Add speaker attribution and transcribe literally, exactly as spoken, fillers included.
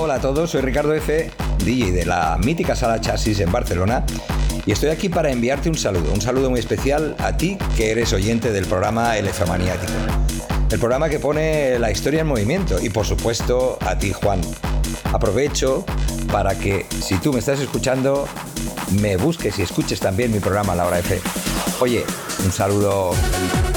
Speaker 1: Hola a todos, soy Ricardo F., D J de la mítica Sala Chasis en Barcelona, y estoy aquí para enviarte un saludo, un saludo muy especial a ti que eres oyente del programa Elefamaniático, el programa que pone la historia en movimiento, y por supuesto a ti, Juan. Aprovecho para que, si tú me estás escuchando, me busques y escuches también mi programa La Hora F. Oye, un saludo.